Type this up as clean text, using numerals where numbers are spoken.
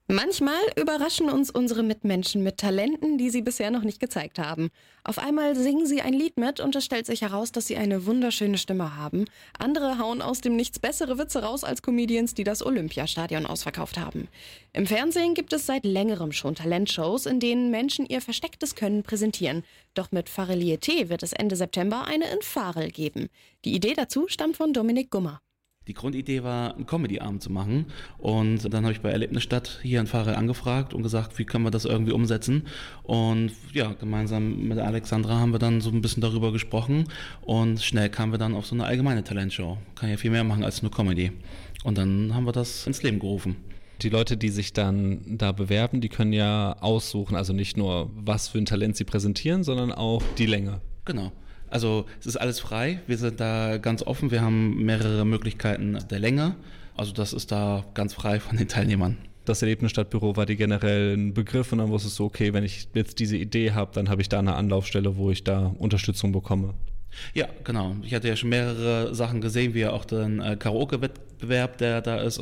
Manchmal überraschen uns unsere Mitmenschen mit Talenten, die sie bisher noch nicht gezeigt haben. Auf einmal singen sie ein Lied mit und es stellt sich heraus, dass sie eine wunderschöne Stimme haben. Andere hauen aus dem Nichts bessere Witze raus als Comedians, die das Olympiastadion ausverkauft haben. Im Fernsehen gibt es seit längerem schon Talentshows, in denen Menschen ihr verstecktes Können präsentieren. Doch mit Varieté wird es Ende September eine in Varel geben. Die Idee dazu stammt von Dominik Gummer. Die Grundidee war, einen Comedy-Abend zu machen, und dann habe ich bei Erlebnisstadt hier in Varel angefragt und gesagt, wie können wir das irgendwie umsetzen, und ja, gemeinsam mit Alexandra haben wir dann so ein bisschen darüber gesprochen und schnell kamen wir dann auf so eine allgemeine Talentshow. Kann ja viel mehr machen als nur Comedy, und dann haben wir das ins Leben gerufen. Die Leute, die sich dann da bewerben, die können ja aussuchen, also nicht nur, was für ein Talent sie präsentieren, sondern auch die Länge. Genau. Also es ist alles frei, wir sind da ganz offen, wir haben mehrere Möglichkeiten der Länge, also das ist da ganz frei von den Teilnehmern. Das Erlebnisstadtbüro war dir generell ein Begriff, und dann wusstest du, okay, wenn ich jetzt diese Idee habe, dann habe ich da eine Anlaufstelle, wo ich da Unterstützung bekomme. Ja, genau. Ich hatte ja schon mehrere Sachen gesehen, wie auch den Karaoke-Wettbewerb, der da ist.